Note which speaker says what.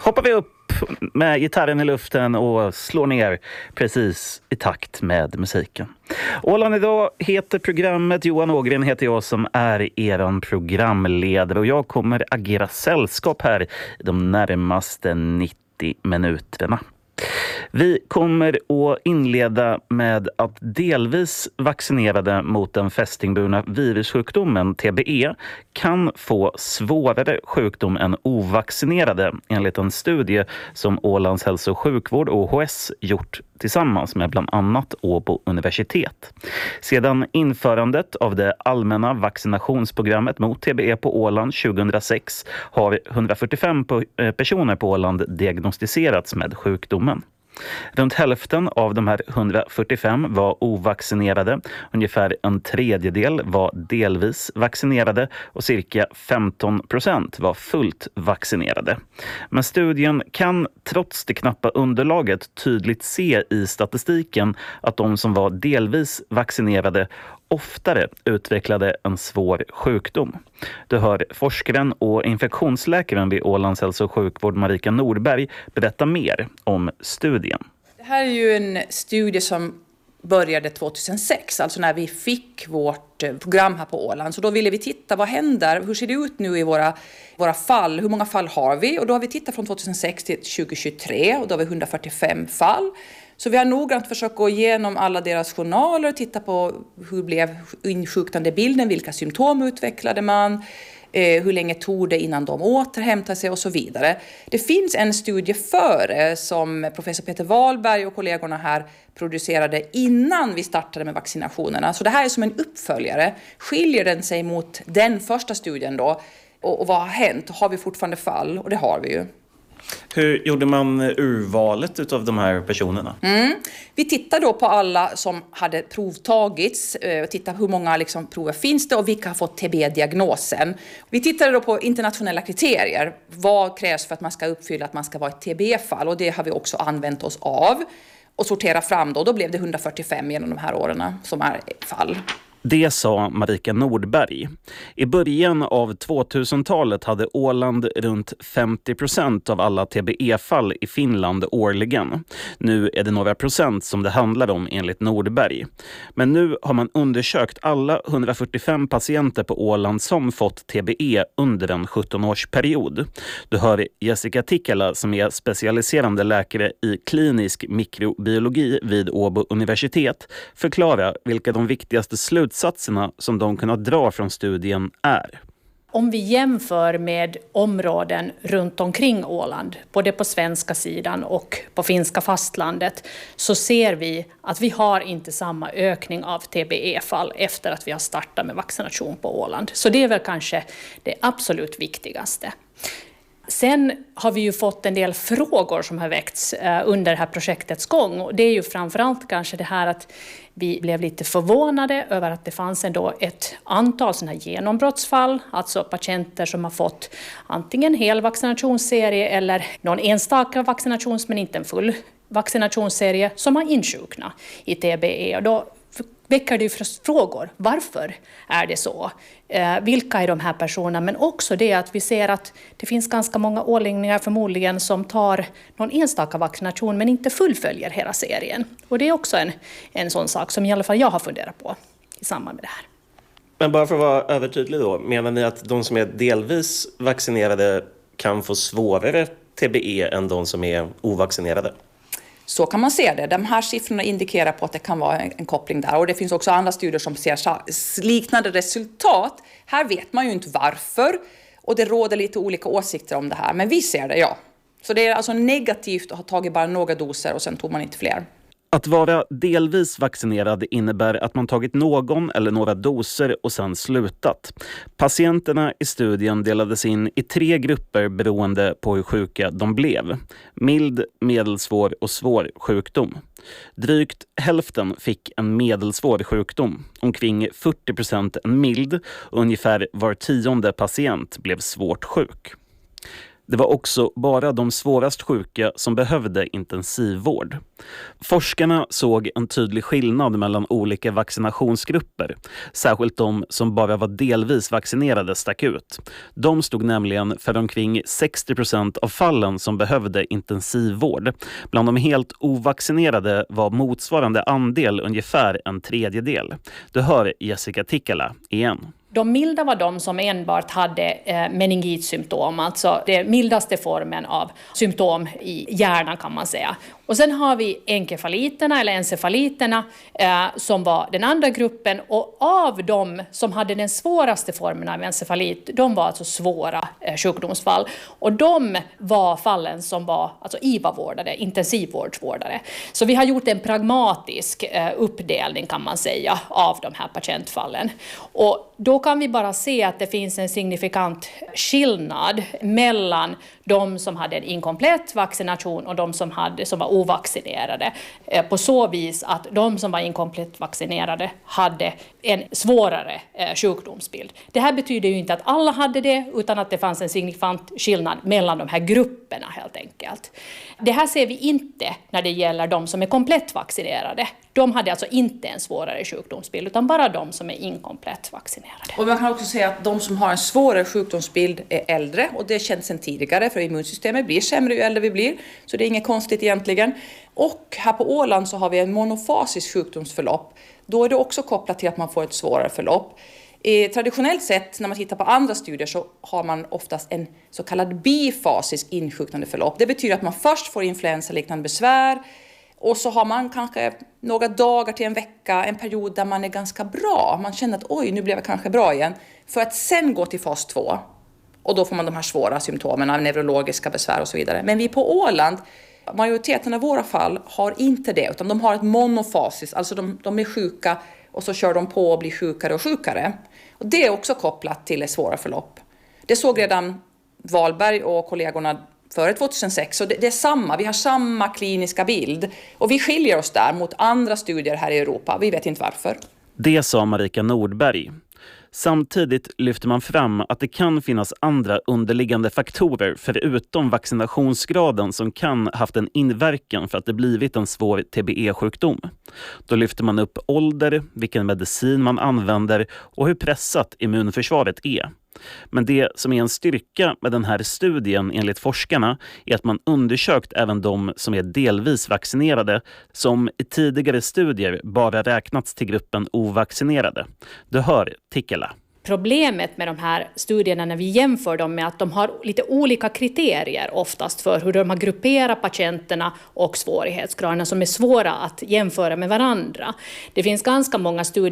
Speaker 1: hoppar vi upp med gitarren i luften och slår ner precis i takt med musiken. Åland idag heter programmet. Johan Ågren heter jag som är eran programledare och jag kommer agera sällskap här i de närmaste 90 minuterna. Vi kommer att inleda med att delvis vaccinerade mot den fästingburna virussjukdomen TBE kan få svårare sjukdom än ovaccinerade enligt en studie som Ålands hälso- och sjukvård OHS gjort tillsammans med bland annat Åbo universitet. Sedan införandet av det allmänna vaccinationsprogrammet mot TBE på Åland 2006 har 145 personer på Åland diagnostiserats med sjukdomen. Runt hälften av de här 145 var ovaccinerade, ungefär en tredjedel var delvis vaccinerade och cirka 15% var fullt vaccinerade. Men studien kan trots det knappa underlaget tydligt se i statistiken att de som var delvis vaccinerade oftare utvecklade en svår sjukdom. Du hör forskaren och infektionsläkaren vid Ålands hälso- och sjukvård Marika Nordberg berätta mer om studien.
Speaker 2: Det här är ju en studie som började 2006, alltså när vi fick vårt program här på Åland. Så då ville vi titta, vad händer? Hur ser det ut nu i våra fall? Hur många fall har vi? Och då har vi tittat från 2006 till 2023 och då har vi 145 fall. Så vi har noggrant försökt gå igenom alla deras journaler och titta på hur blev insjuknandebilden, vilka symptom utvecklade man, hur länge tog det innan de återhämtade sig och så vidare. Det finns en studie före som professor Peter Wahlberg och kollegorna här producerade innan vi startade med vaccinationerna. Så det här är som en uppföljare. Skiljer den sig mot den första studien då? Och vad har hänt? Har vi fortfarande fall? Och det har vi ju.
Speaker 1: Hur gjorde man urvalet av de här personerna?
Speaker 2: Vi tittade då på alla som hade provtagits och tittade hur många prover finns det och vilka har fått TB-diagnosen. Vi tittade då på internationella kriterier. Vad krävs för att man ska uppfylla att man ska vara ett TB-fall? Och det har vi också använt oss av och sortera fram då. Då blev det 145 genom de här åren som är fall.
Speaker 1: Det sa Marika Nordberg. I början av 2000-talet hade Åland runt 50% av alla TBE-fall i Finland årligen. Nu är det några procent som det handlar om enligt Nordberg. Men nu har man undersökt alla 145 patienter på Åland som fått TBE under en 17-årsperiod. Du hör Jessica Tikkala som är specialiserande läkare i klinisk mikrobiologi vid Åbo universitet förklara vilka de viktigaste slutsatserna som de kunnat dra från studien är.
Speaker 3: Om vi jämför med områden runt omkring Åland, både på svenska sidan och på finska fastlandet, så ser vi att vi har inte samma ökning av TBE-fall efter att vi har startat med vaccination på Åland. Så det är väl kanske det absolut viktigaste. Sen har vi ju fått en del frågor som har väckts under det här projektets gång. Och det är ju framförallt kanske det här att vi blev lite förvånade över att det fanns ändå ett antal sådana här genombrottsfall. Alltså patienter som har fått antingen hel vaccinationsserie eller någon enstaka vaccinations men inte en full vaccinationsserie som har insjuknat i TBE. Och då väcker det ju frågor. Varför är det så? Vilka är de här personerna? Men också det att vi ser att det finns ganska många åläggningar förmodligen som tar någon enstaka vaccination men inte fullföljer hela serien. Och det är också en sån sak som i alla fall jag har funderat på i samband med det här.
Speaker 4: Men bara för att vara övertydlig då, menar ni att de som är delvis vaccinerade kan få svårare TBE än de som är ovaccinerade?
Speaker 2: Så kan man se det. De här siffrorna indikerar på att det kan vara en koppling där. Och det finns också andra studier som ser liknande resultat. Här vet man ju inte varför. Och det råder lite olika åsikter om det här. Men vi ser det, ja. Så det är alltså negativt att ha tagit bara några doser och sen tog man inte fler.
Speaker 1: Att vara delvis vaccinerad innebär att man tagit någon eller några doser och sedan slutat. Patienterna i studien delades in i 3 grupper beroende på hur sjuka de blev. Mild, medelsvår och svår sjukdom. Drygt hälften fick en medelsvår sjukdom, omkring 40% en mild och ungefär var 10:e patient blev svårt sjuk. Det var också bara de svårast sjuka som behövde intensivvård. Forskarna såg en tydlig skillnad mellan olika vaccinationsgrupper. Särskilt de som bara var delvis vaccinerade stack ut. De stod nämligen för omkring 60% av fallen som behövde intensivvård. Bland de helt ovaccinerade var motsvarande andel ungefär en tredjedel. Du hör Jessica Tikkala igen.
Speaker 3: De milda var de som enbart hade meningitsymptom, alltså den mildaste formen av symptom i hjärnan kan man säga. Och sen har vi enkefaliterna eller encefaliterna som var den andra gruppen, och av dem som hade den svåraste formen av encefalit, de var alltså svåra sjukdomsfall. Och de var fallen som var alltså IVA-vårdade, intensivvårdsvårdare. Så vi har gjort en pragmatisk uppdelning kan man säga av de här patientfallen. Och då kan vi bara se att det finns en signifikant skillnad mellan de som hade en inkomplett vaccination och de som var ovaccinerade. På så vis att de som var inkomplett vaccinerade hade en svårare sjukdomsbild. Det här betyder ju inte att alla hade det, utan att det fanns en signifikant skillnad mellan de här grupperna helt enkelt. Det här ser vi inte när det gäller de som är komplett vaccinerade. De hade alltså inte en svårare sjukdomsbild, utan bara de som är inkomplett vaccinerade.
Speaker 2: Och man kan också säga att de som har en svårare sjukdomsbild är äldre, och det känns sedan tidigare, för immunsystemet blir sämre ju äldre vi blir, så det är inget konstigt egentligen. Och här på Åland så har vi en monofasisk sjukdomsförlopp. Då är det också kopplat till att man får ett svårare förlopp. Traditionellt sett när man tittar på andra studier så har man oftast en så kallad bifasisk insjuknande förlopp. Det betyder att man först får influensaliknande besvär, och så har man kanske några dagar till en vecka, en period där man är ganska bra. Man känner att oj, nu blev jag kanske bra igen. För att sen gå till fas 2. Och då får man de här svåra symptomen av neurologiska besvär och så vidare. Men vi på Åland, majoriteten av våra fall har inte det. Utan de har ett monofasiskt, alltså de är sjuka och så kör de på och blir sjukare och sjukare. Och det är också kopplat till ett svåra förlopp. Det såg redan Wahlberg och kollegorna före 2006. Så det är samma, vi har samma kliniska bild. Och vi skiljer oss där mot andra studier här i Europa. Vi vet inte varför.
Speaker 1: Det sa Marika Nordberg. Samtidigt lyfter man fram att det kan finnas andra underliggande faktorer förutom vaccinationsgraden som kan haft en inverkan för att det blivit en svår TBE-sjukdom. Då lyfter man upp ålder, vilken medicin man använder och hur pressat immunförsvaret är. Men det som är en styrka med den här studien enligt forskarna är att man undersökt även de som är delvis vaccinerade som i tidigare studier bara räknats till gruppen ovaccinerade. Du hör Tikkala.
Speaker 3: Problemet med de här studierna när vi jämför dem med att de har lite olika kriterier oftast för hur de har grupperat patienterna och svårighetsgraderna som är svåra att jämföra med varandra. Det finns ganska många studier